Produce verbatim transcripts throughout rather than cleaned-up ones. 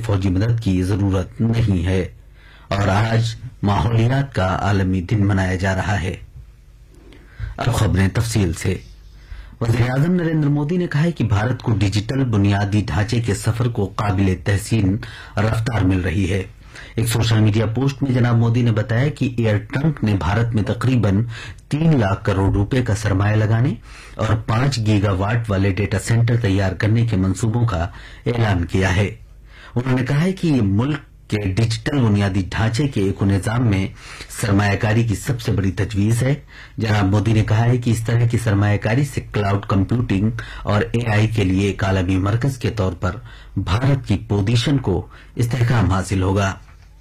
फौजी मदद की जरूरत नहीं है और आज माहौलियात का आलमी दिन मनाया जा रहा है। अब खबरें तफसील से। वज़ीर-ए-आज़म नरेंद्र मोदी ने कहा है कि भारत को डिजिटल बुनियादी ढांचे के सफर को काबिल तहसीन रफ्तार मिल रही है। एक सोशल मीडिया पोस्ट में जनाब मोदी ने बताया कि एयर ट्रंक ने भारत में तकरीबन तीन लाख करोड़ रुपए का सरमाया लगाने और पांच गीगावाट वाले डेटा सेंटर तैयार करने के मंसूबों का ऐलान किया है। उन्होंने कहा है कि ये मुल्क के डिजिटल बुनियादी ढांचे के एक निजाम में सरमायाकारी की सबसे बड़ी तजवीज है। जनाब मोदी ने कहा है कि इस तरह की सरमायाकारी से क्लाउड कंप्यूटिंग और एआई के लिए एक आलमी मरकज के तौर पर भारत की पोजीशन को इस्तेहकाम हासिल होगा।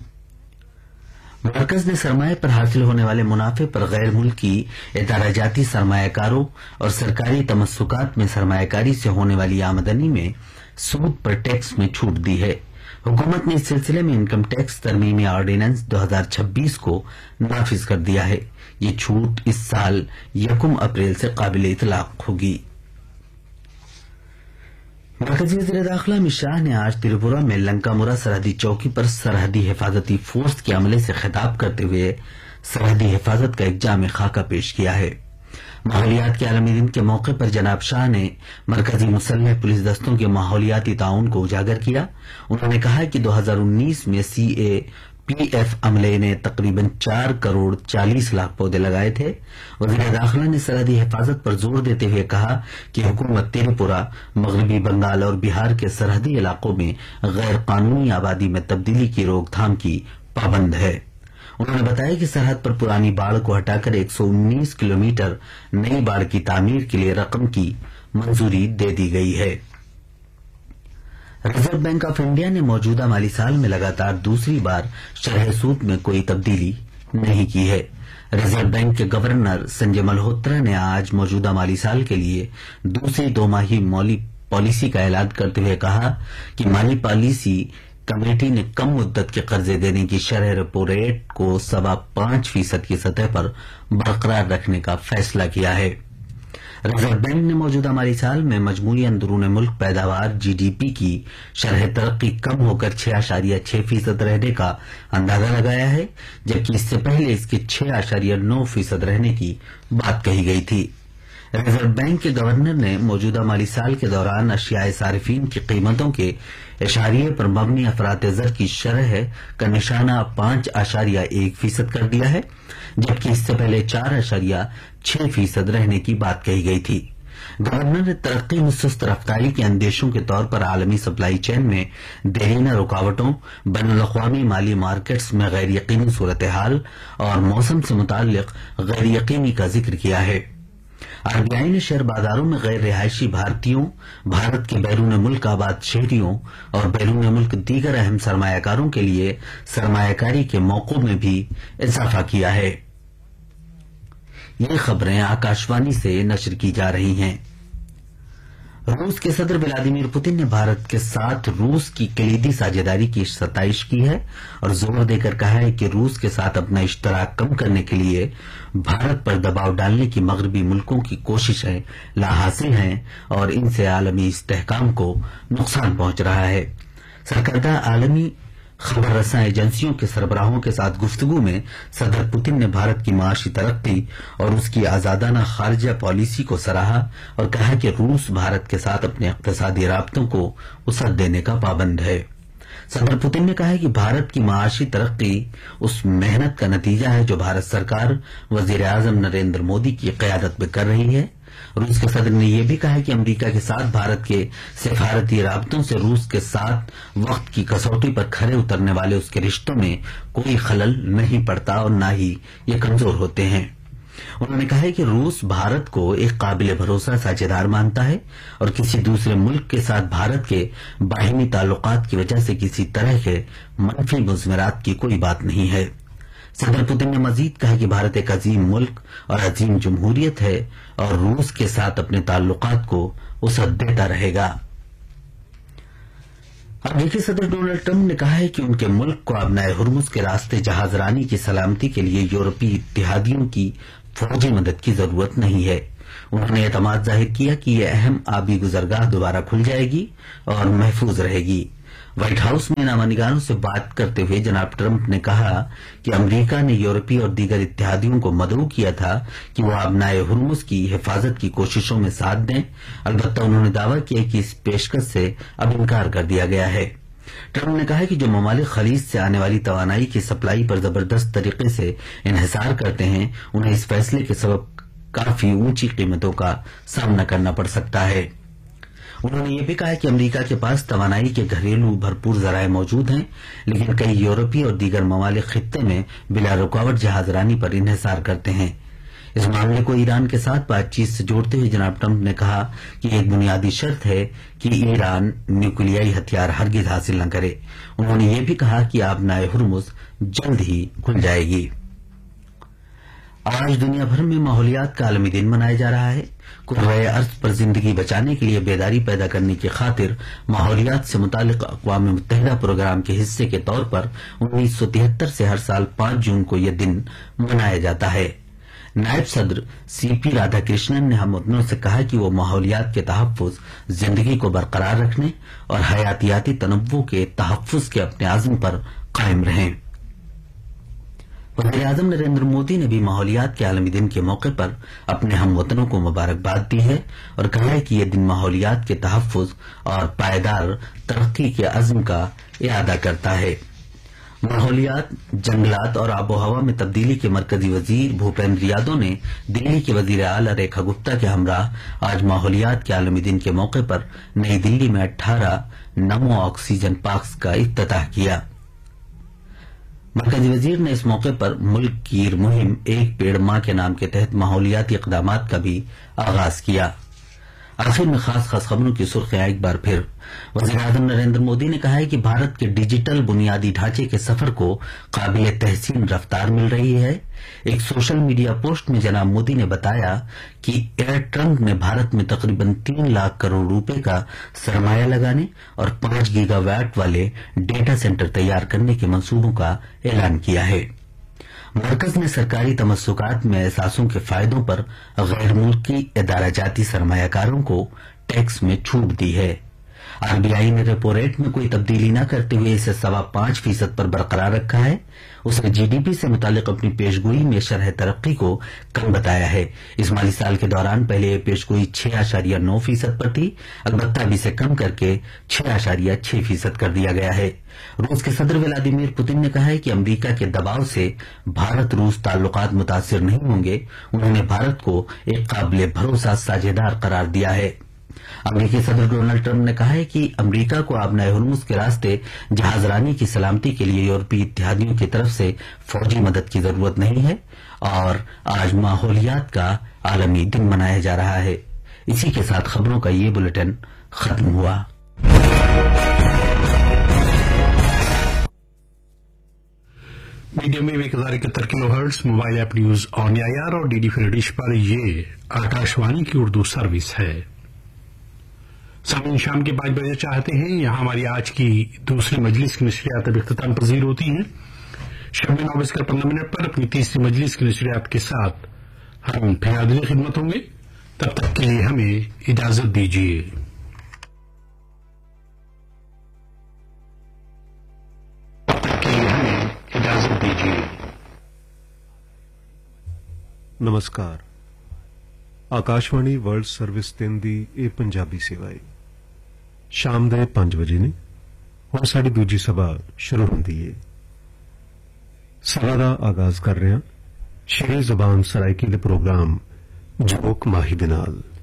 मरकज ने सरमाए पर हासिल होने वाले मुनाफे पर गैर मुल्की इदाराजाती सरमायाकारों और सरकारी तमस्सुकात में सरमायाकारी से होने वाली आमदनी में सूद पर टैक्स में छूट दी है। हुकूमत ने इस सिलसिले में इनकम टैक्स तरमीमी ऑर्डिनेंस दो हजार छब्बीस को नाफिज कर दिया है। ये छूट इस साल यकम अप्रैल से काबिल इतलाक होगी। मरकजी वज़ीर दाखिला अमित शाह ने आज त्रिपुरा में लंकामुरा सरहदी चौकी पर सरहदी हिफाजती फोर्स के अमले से खिताब करते हुए सरहदी हिफाजत का एक जामे खाका पेश किया है। माहौलियात के आलमी दिन के मौके पर जनाब शाह ने मरकजी मुसल्लह पुलिस दस्तों के माहौलियाती ताउन को उजागर किया। उन्होंने कहा कि दो हजार उन्नीस में सी ए पी एफ अमले ने तकरीबन चार करोड़ चालीस लाख पौधे लगाए थे। वज़ीर दाखिला ने सरहदी हिफाजत पर जोर देते हुए कहा कि हुकूमत त्रिपुरा, मगरबी बंगाल और बिहार के सरहदी इलाकों में गैर कानूनी आबादी में तब्दीली की रोकथाम की पाबंद है। उन्होंने बताया कि सरहद पर पुरानी बाढ़ को हटाकर एक सौ उन्नीस किलोमीटर नई बाढ़ की तामीर के लिए रकम की मंजूरी दे दी गई है। रिजर्व बैंक ऑफ इंडिया ने मौजूदा माली साल में लगातार दूसरी बार शरह सूद में कोई तब्दीली नहीं की है। रिजर्व बैंक के गवर्नर संजय मल्होत्रा ने आज मौजूदा माली साल के लिए दूसरी दोमाही मौली पॉलिसी का ऐलान करते हुए कहा कि माली पॉलिसी कमेटी ने कम मुद्दत के कर्जे देने की शरह रेपो रेट को सवा पांच फीसद की सतह पर बरकरार रखने का फैसला किया है। रिजर्व बैंक ने मौजूदा माली साल में मजमूई अंदरून मुल्क पैदावार जीडीपी की शरह तरक्की कम होकर छह आशारिया छह फीसद रहने का अंदाजा लगाया है, जबकि इससे पहले इसके छह आशारिया नौ फीसद रहने की बात कही गई थी। रिजर्व बैंक के गवर्नर ने मौजूदा माली साल के दौरान अशियाए सारिफीन की कीमतों के इशारिये पर मबनी अफरात ज़र की शरह का निशाना पांच आशारिया एक फीसद कर दिया है, जबकि इससे पहले चार आशारिया छह फीसद रहने की बात कही गई थी। गवर्नर ने तरक्की में सुस्त रफ्तारी के अंदेशों के तौर पर आलमी सप्लाई चेन में देरीना रुकावटों, बैनुल-अक़वामी माली मार्केट्स में गैर यकीनी सूरत हाल और मौसम से मुताल्लिक गैर यकीनी का जिक्र किया है। आरबीआई ने शेयर बाजारों में गैर रिहायशी भारतीयों, भारत के बैरून मुल्क आबाद शहरियों और बैरून मुल्क दीगर अहम सरमायाकारों के लिए सरमायाकारी के मौकों में भी इजाफा किया है। ये खबरें आकाशवाणी से नशर की जा रही हैं। रूस के सदर व्लादिमीर पुतिन ने भारत के साथ रूस की कलीदी साझेदारी की सताइश की है और जोर देकर कहा है कि रूस के साथ अपना इश्तराक कम करने के लिए भारत पर दबाव डालने की मगरबी मुल्कों की कोशिशें लाहासिल हैं और इनसे आलमी इस्तेहकाम को नुकसान पहुंच रहा है। सरकर्दा आलमी खबर रसां एजेंसियों के सरबराहों के साथ गुफ्तगू में सदर पुतिन ने भारत की माशी तरक्की और उसकी आजादाना खारजा पॉलिसी को सराहा और कहा कि रूस भारत के साथ अपने इक्तिसादी राब्तों को वसअत देने का पाबंद है। सदर पुतिन ने कहा है कि भारत की माशी तरक्की उस मेहनत का नतीजा है जो भारत सरकार वज़ीर-ए-आज़म नरेंद्र मोदी की क़यादत में कर रही है। रूस के सदर ने यह भी कहा है कि अमेरिका के साथ भारत के सिफारती राब्तों से रूस के साथ वक्त की कसौटी पर खरे उतरने वाले उसके रिश्तों में कोई खलल नहीं पड़ता और न ही ये कमजोर होते हैं। उन्होंने कहा है कि रूस भारत को एक काबिल भरोसा साझेदार मानता है और किसी दूसरे मुल्क के साथ भारत के बाहिनी ताल्लुकात की वजह से किसी तरह के मनफी मुज़मरात की कोई बात नहीं है। सदर पुतिन ने मजीद कहा कि भारत एक अजीम मुल्क और अजीम जमहूरियत है और रूस के साथ अपने ताल्लुकात को वसअत देता रहेगा। अमेरिकी सदर डोनाल्ड ट्रंप ने कहा है कि उनके मुल्क को अबनाए हुर्मुज के रास्ते जहाजरानी की सलामती के लिए यूरोपीय इत्तेहादियों की फौजी मदद की जरूरत नहीं है। उन्होंने एतमाद जाहिर किया कि यह अहम आबी गुजरगाह दोबारा खुल जाएगी और महफूज रहेगी। व्हाइट हाउस में नामानिगारों से बात करते हुए जनाब ट्रंप ने कहा कि अमेरिका ने यूरोपीय और दीगर इत्तेहादियों को मदऊ किया था कि वो आबनाए हुर्मुज की हिफाजत की कोशिशों में साथ दें। अलबत्ता उन्होंने दावा किया कि इस पेशकश से अब इनकार कर दिया गया है। ट्रंप ने कहा कि जो ममालिक खलीज से आने वाली तवानाई की सप्लाई पर जबरदस्त तरीके से इन्हिसार करते हैं, उन्हें इस फैसले के सबब काफी ऊंची कीमतों का सामना करना पड़ सकता है। उन्होंने ये भी कहा कि अमेरिका के पास तवानाई के घरेलू भरपूर जराए मौजूद हैं, लेकिन कई यूरोपीय और दीगर ममालिक खित्ते में बिला रुकावट जहाजरानी पर इन्हिसार करते हैं। इस मामले को ईरान के साथ बातचीत से जोड़ते हुए जनाब ट्रंप ने कहा कि एक बुनियादी शर्त है कि ईरान न्यूक्लियाई हथियार हरगिज हासिल न करे। उन्होंने ये भी कहा कि आबनाए हुर्मुज जल्द ही खुल जाएगी। आज दुनिया भर में माहौलियात का आलमी दिन मनाया जा रहा है। कुर्राए अर्ज पर जिंदगी बचाने के लिए बेदारी पैदा करने की खातिर माहौलियात से मुतालिक अक़वाम मुत्तहिदा प्रोग्राम के हिस्से के तौर पर उन्नीस सौ तिहत्तर से हर साल पांच जून को यह दिन मनाया जाता है। नायब सदर सीपी राधाकृष्णन ने हम वतनों से कहा कि वो माहौलियात के तहफ्फुज, जिंदगी को बरकरार रखने और हयातियाती तनव्वुर के तहफ्फुज के अपने आज़म पर कायम रहें। वज़ीर आज़म नरेंद्र मोदी ने भी माहौलियात के आलमी दिन के मौके पर अपने हम वतनों को मुबारकबाद दी है और कहा है कि यह दिन माहौलियात के तहफ्फुज और पायदार तरक्की के अज़्म का इरादा करता है। माहौलियात, जंगलात और आबो हवा में तब्दीली के मरकजी वजीर भूपेंद्र यादव ने दिल्ली के वजीर आला रेखा गुप्ता के हमराह आज माहौलियात के आलमी दिन के मौके पर नई दिल्ली में अठारह नमो ऑक्सीजन पार्क्स का इफ्तिताह किया। मरकजी वजीर ने इस मौके पर मुल्क की मुहिम एक पेड़ मां के नाम के तहत माहौलियाती इक़दामात का भी आगाज किया। आखिर में खास खास खबरों की सुर्खियां एक बार फिर। वज़ीर आज़म नरेंद्र मोदी ने कहा है कि भारत के डिजिटल बुनियादी ढांचे के सफर को काबिल तहसीन रफ्तार मिल रही है। एक सोशल मीडिया पोस्ट में जनाब मोदी ने बताया कि एयर ट्रंक ने भारत में तकरीबन तीन लाख करोड़ रुपए का सरमाया लगाने और पांच गीगावाट वाले डेटा सेंटर तैयार करने के मंसूबों का ऐलान किया है। मरकज ने सरकारी तमस्सुकात में एहसासों के फायदों पर गैर मुल्की इदाराजाती सरमायाकारों को टैक्स में छूट दी है। आरबीआई ने रेपो रेट में कोई तब्दीली न करते हुए इसे सवा पांच फीसद पर बरकरार रखा है। उसने जीडीपी से मुतालिक अपनी पेशगोई में शरह तरक्की को कम बताया है। इस माली साल के दौरान पहले यह पेशगोई छह आशारिया नौ फीसद पर थी, अलबत्ता अब इसे कम करके छह आशारिया छह फीसद कर दिया गया है। रूस के सदर व्लादिमीर पुतिन ने कहा है कि अमेरिका के दबाव से भारत रूस ताल्लुकात मुतासिर नहीं होंगे। उन्होंने भारत को एक काबिल भरोसा साझेदार करार दिया है। अमेरिकी सदर डोनाल्ड ट्रंप ने कहा है कि अमेरिका को आबनाए हुर्मुज के रास्ते जहाजरानी की सलामती के लिए यूरोपीय इत्तेहादियों की तरफ से फौजी मदद की जरूरत नहीं है और आज माहौलियात का आलमी दिन मनाया जा रहा है। इसी के साथ खबरों का ये बुलेटिन खत्म हुआ। मीडियम में एक हजार इकहत्तर kilo hertz, mobile app news on AIR और डीडी फ्री डिश पर ये आकाशवाणी की उर्दू सर्विस है। सामीन शाम के पांच बजे चाहते हैं यहाँ हमारी आज की दूसरी मजलिस की नशरियात अब इख्तिताम पजीर होती हैं। शब में नौ बजकर पंद्रह मिनट पर अपनी तीसरी मजलिस की नशरियात के साथ हम फिर हाजिर खिदमत होंगे। तब तक के लिए हमें इजाजत दीजिए। तब तक के लिए हमें इजाजत दीजिए। नमस्कार। आकाशवाणी वर्ल्ड सर्विस ਤਿੰਨ ਦੀ ਇਹ ਪੰਜਾਬੀ ਸੇਵਾ ਹੈ। ਸ਼ਾਮ ਦੇ ਪੰਜ ਵਜੇ ਨੇ। ਹੁਣ ਸਾਡੀ ਦੂਜੀ ਸਭਾ ਸ਼ੁਰੂ ਹੁੰਦੀ ਹੈ। ਸਭਾ ਦਾ ਆਗਾਜ਼ ਕਰ ਰਹੇ ਹਾਂ ਸ਼ੇਰੇ ਜ਼ਬਾਨ ਸਰਾਇਕੀ ਦੇ ਪ੍ਰੋਗਰਾਮ ਜੋਕ ਮਾਹੀ ਦੇ ਨਾਲ।